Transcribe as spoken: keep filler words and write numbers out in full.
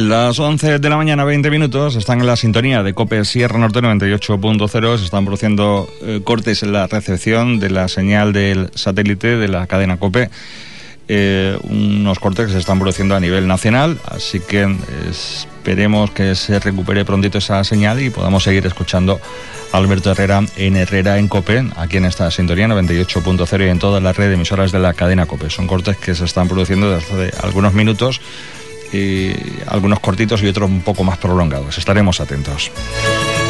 Las once de la mañana, veinte minutos, están en la sintonía de COPE Sierra Norte noventa y ocho punto cero. Se están produciendo eh, cortes en la recepción de la señal del satélite de la cadena COPE. Eh, unos cortes que se están produciendo a nivel nacional, así que eh, esperemos que se recupere prontito esa señal y podamos seguir escuchando a Alberto Herrera en Herrera en COPE, aquí en esta sintonía noventa y ocho punto cero y en toda la red de emisoras de la cadena COPE. Son cortes que se están produciendo desde hace algunos minutos, y algunos cortitos y otros un poco más prolongados. Estaremos atentos.